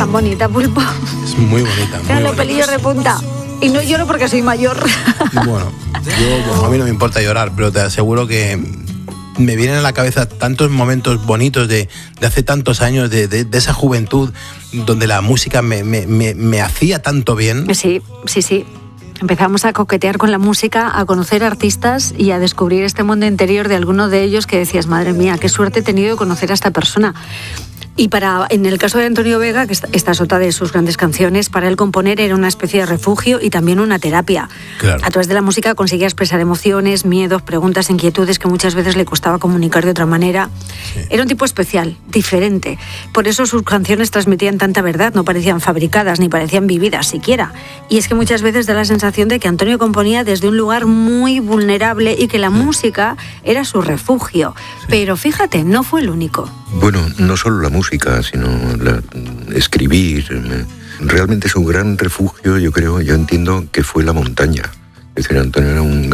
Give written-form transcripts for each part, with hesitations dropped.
tan bonita, Pulpo. Es muy bonita. Tiene los pelillos de punta. Y no lloro porque soy mayor. Bueno, a mí no me importa llorar, pero te aseguro que me vienen a la cabeza tantos momentos bonitos de hace tantos años, de esa juventud, donde la música me hacía tanto bien. Sí. Empezamos a coquetear con la música, a conocer artistas y a descubrir este mundo interior de algunos de ellos que decías, madre mía, qué suerte he tenido de conocer a esta persona. Y en el caso de Antonio Vega, que esta es otra de sus grandes canciones, para él componer era una especie de refugio y también una terapia. Claro. A través de la música conseguía expresar emociones, miedos, preguntas, inquietudes que muchas veces le costaba comunicar de otra manera. Sí. Era un tipo especial, diferente. Por eso sus canciones transmitían tanta verdad, no parecían fabricadas ni parecían vividas siquiera. Y es que muchas veces da la sensación de que Antonio componía desde un lugar muy vulnerable y que la música era su refugio. Sí. Pero fíjate, no fue el único. Bueno, no solo la música, sino escribir. Realmente es un gran refugio, yo entiendo que fue la montaña. Es decir, Antonio era un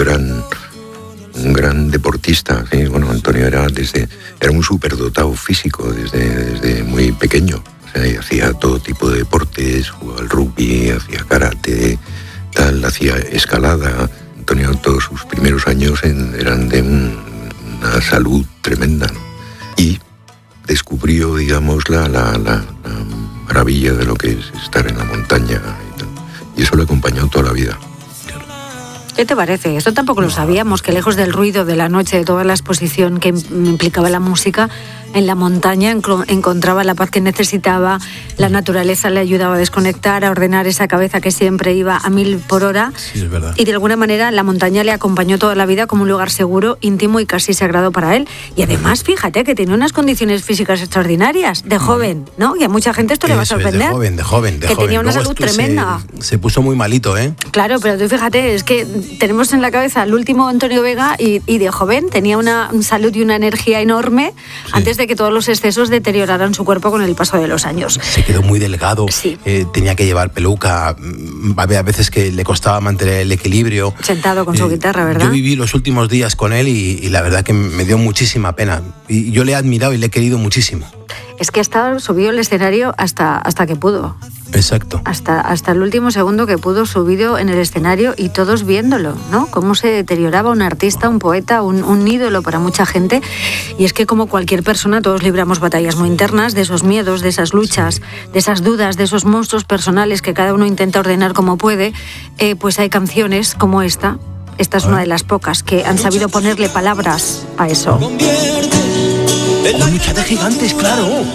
gran deportista. ¿Sí? Bueno, Antonio era un superdotado físico desde muy pequeño. O sea, y hacía todo tipo de deportes, jugaba al rugby, hacía karate, hacía escalada. Antonio, todos sus primeros años eran de una salud tremenda, ¿no? Y descubrió, digamos, la maravilla de lo que es estar en la montaña y eso le acompañó toda la vida. ¿Qué te parece? Esto tampoco lo sabíamos, que lejos del ruido de la noche, de toda la exposición que implicaba la música, en la montaña encontraba la paz que necesitaba, la naturaleza le ayudaba a desconectar, a ordenar esa cabeza que siempre iba a 1000 por hora. Sí, es verdad. Y de alguna manera la montaña le acompañó toda la vida como un lugar seguro, íntimo y casi sagrado para él. Y además, fíjate que tenía unas condiciones físicas extraordinarias, de joven, ¿no? Y a mucha gente esto le va a sorprender. De joven. Que tenía una salud tremenda. Se puso muy malito, ¿eh? Claro, pero tú fíjate, es que tenemos en la cabeza el último Antonio Vega y de joven tenía una salud y una energía enorme, sí, antes de que todos los excesos deterioraran su cuerpo con el paso de los años. Se quedó muy delgado, sí. Tenía que llevar peluca, había veces que le costaba mantener el equilibrio. Sentado con su guitarra, ¿verdad? Yo viví los últimos días con él y la verdad que me dio muchísima pena. Y yo le he admirado y le he querido muchísimo. Es que subió el escenario hasta que pudo. Exacto. Hasta el último segundo que pudo, subido en el escenario y todos viéndolo, ¿no? Cómo se deterioraba un artista, un poeta, un ídolo para mucha gente. Y es que como cualquier persona todos libramos batallas muy internas de esos miedos, de esas luchas, sí, de esas dudas, de esos monstruos personales que cada uno intenta ordenar como puede. Pues hay canciones como esta. Esta es una de las pocas que han sabido ponerle palabras a eso. ¡Oh, lucha de gigantes, claro!